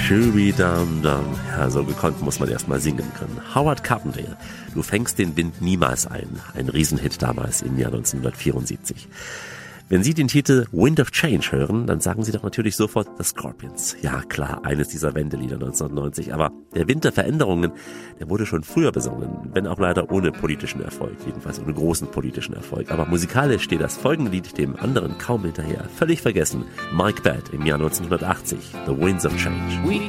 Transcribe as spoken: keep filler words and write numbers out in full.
Shooby-dum-dum. Ja, so gekonnt muss man erst mal singen können. Howard Carpendale, Du fängst den Wind niemals ein. Ein Riesenhit damals im Jahr neunzehnhundertvierundsiebzig. Wenn Sie den Titel Wind of Change hören, dann sagen Sie doch natürlich sofort The Scorpions. Ja klar, eines dieser Wendelieder neunzehnhundertneunzig. Aber der Wind der Veränderungen, der wurde schon früher besungen, wenn auch leider ohne politischen Erfolg, jedenfalls ohne großen politischen Erfolg. Aber musikalisch steht das folgende Lied dem anderen kaum hinterher. Völlig vergessen, Mike Batt im Jahr neunzehnhundertachtzig, The Winds of Change.